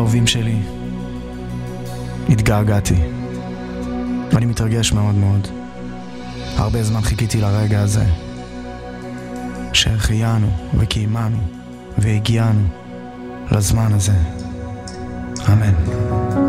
אהובים שלי, התגעגעתי, ואני מתרגש מאוד מאוד. הרבה זמן חיכיתי לרגע הזה, שהחיינו וקיימנו והגיענו לזמן הזה. אמן.